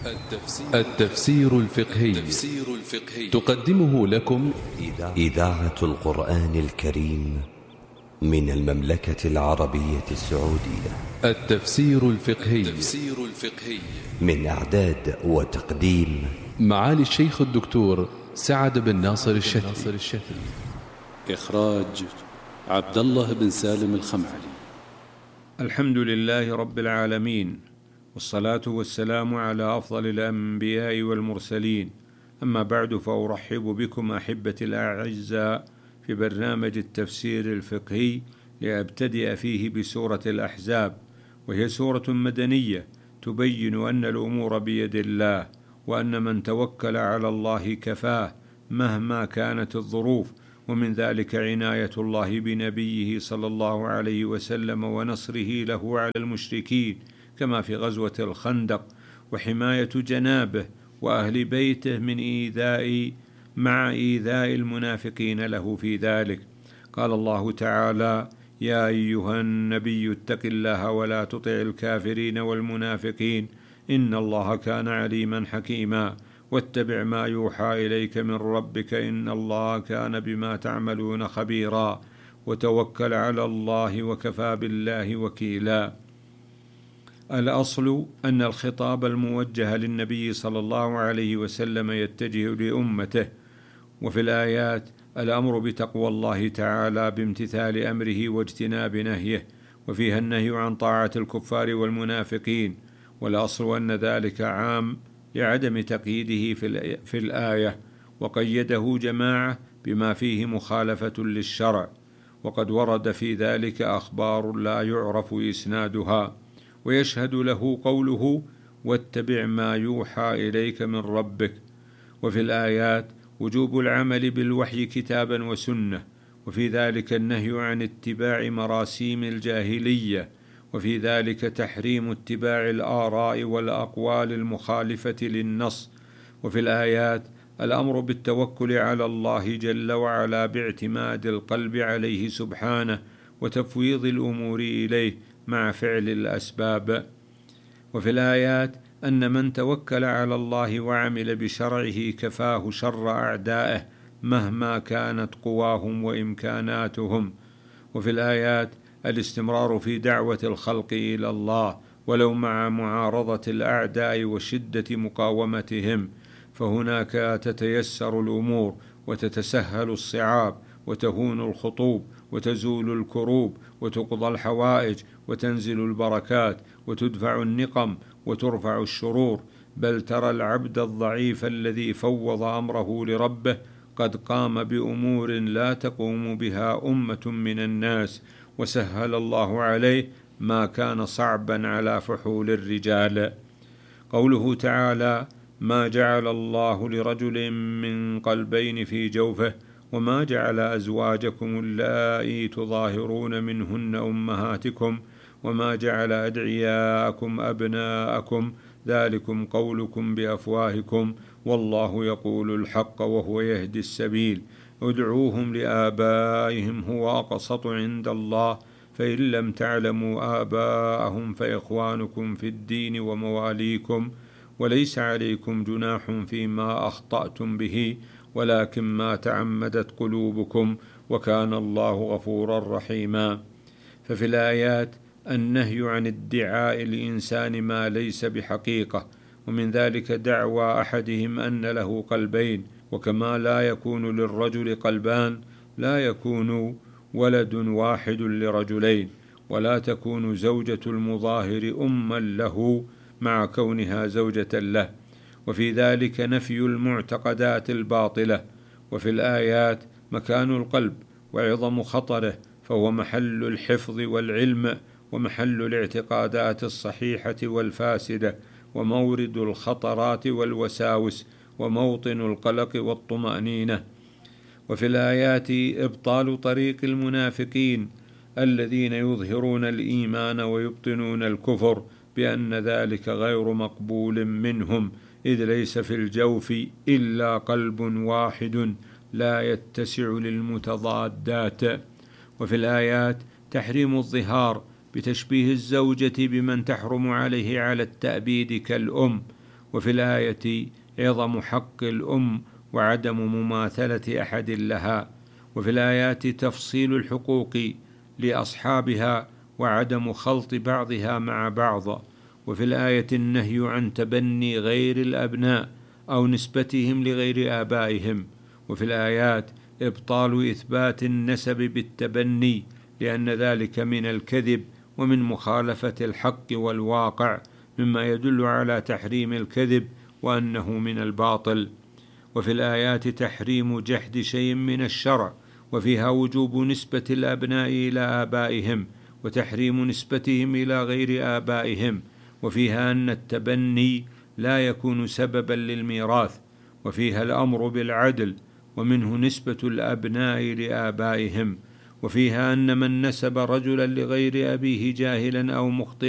التفسير الفقهي. تقدمه لكم إذاعة القرآن الكريم من المملكة العربية السعودية. التفسير الفقهي من إعداد وتقديم معالي الشيخ الدكتور سعد بن ناصر الشتري. إخراج عبد الله بن سالم الخمعلي. الحمد لله رب العالمين، والصلاة والسلام على أفضل الأنبياء والمرسلين. أما بعد، فأرحب بكم أحبتي الأعزاء في برنامج التفسير الفقهي، لأبتدئ فيه بسورة الأحزاب، وهي سورة مدنية تبين أن الأمور بيد الله، وأن من توكل على الله كفاه مهما كانت الظروف، ومن ذلك عناية الله بنبيه صلى الله عليه وسلم ونصره له على المشركين كما في غزوة الخندق، وحماية جنابه وأهل بيته من مع إيذاء المنافقين له في ذلك. قال الله تعالى: يا أيها النبي اتق الله ولا تطع الكافرين والمنافقين إن الله كان عليما حكيما، واتبع ما يوحى إليك من ربك إن الله كان بما تعملون خبيرا، وتوكل على الله وكفى بالله وكيلا. الأصل أن الخطاب الموجه للنبي صلى الله عليه وسلم يتجه لأمته، وفي الآيات الأمر بتقوى الله تعالى بامتثال أمره واجتناب نهيه، وفيها النهي عن طاعة الكفار والمنافقين، والأصل أن ذلك عام لعدم تقييده في الآية، وقيده جماعة بما فيه مخالفة للشرع، وقد ورد في ذلك أخبار لا يعرف إسنادها، ويشهد له قوله: واتبع ما يوحى إليك من ربك. وفي الآيات وجوب العمل بالوحي كتابا وسنة، وفي ذلك النهي عن اتباع مراسيم الجاهلية، وفي ذلك تحريم اتباع الآراء والأقوال المخالفة للنص، وفي الآيات الأمر بالتوكل على الله جل وعلا باعتماد القلب عليه سبحانه وتفويض الأمور إليه مع فعل الأسباب. وفي الآيات أن من توكل على الله وعمل بشرعه كفاه شر أعدائه مهما كانت قواهم وإمكاناتهم. وفي الآيات الاستمرار في دعوة الخلق إلى الله ولو مع معارضة الأعداء وشدة مقاومتهم، فهناك تتيسر الأمور وتتسهل الصعاب وتهون الخطوب وتزول الكروب وتقضى الحوائج وتنزل البركات وتدفع النقم وترفع الشرور، بل ترى العبد الضعيف الذي فوض أمره لربه قد قام بأمور لا تقوم بها أمة من الناس، وسهل الله عليه ما كان صعبا على فحول الرجال. قوله تعالى: ما جعل الله لرجل من قلبين في جوفه وما جعل أزواجكم اللائي تظاهرون منهن أمهاتكم وما جعل أدعياءكم أبناءكم ذلكم قولكم بأفواهكم والله يقول الحق وهو يهدي السبيل ادعوهم لآبائهم هو أقسط عند الله فإن لم تعلموا آباءهم فإخوانكم في الدين ومواليكم وليس عليكم جناح فيما أخطأتم به ولكن ما تعمدت قلوبكم وكان الله غفورا رحيما. ففي الآيات النهي عن ادعاء الإنسان ما ليس بحقيقة، ومن ذلك دعوى أحدهم أن له قلبين، وكما لا يكون للرجل قلبان لا يكون ولد واحد لرجلين، ولا تكون زوجة المظاهر أما له مع كونها زوجة له، وفي ذلك نفي المعتقدات الباطلة. وفي الآيات مكان القلب وعظم خطره، فهو محل الحفظ والعلم ومحل الاعتقادات الصحيحة والفاسدة ومورد الخطرات والوساوس وموطن القلق والطمأنينة. وفي الآيات إبطال طريق المنافقين الذين يظهرون الإيمان ويبطنون الكفر بأن ذلك غير مقبول منهم، إذ ليس في الجوف إلا قلب واحد لا يتسع للمتضادات. وفي الآيات تحريم الظهار بتشبيه الزوجة بمن تحرم عليه على التأبيد كالأم، وفي الآية عظم حق الأم وعدم مماثلة أحد لها، وفي الآيات تفصيل الحقوق لأصحابها وعدم خلط بعضها مع بعض، وفي الآية النهي عن تبني غير الأبناء أو نسبتهم لغير آبائهم، وفي الآيات إبطال إثبات النسب بالتبني لأن ذلك من الكذب ومن مخالفة الحق والواقع، مما يدل على تحريم الكذب وأنه من الباطل. وفي الآيات تحريم جحد شيء من الشرع، وفيها وجوب نسبة الأبناء إلى آبائهم وتحريم نسبتهم إلى غير آبائهم، وفيها أن التبني لا يكون سببا للميراث، وفيها الأمر بالعدل ومنه نسبة الأبناء لآبائهم، وفيها أن من نسب رجلا لغير أبيه جاهلا أو مخطئا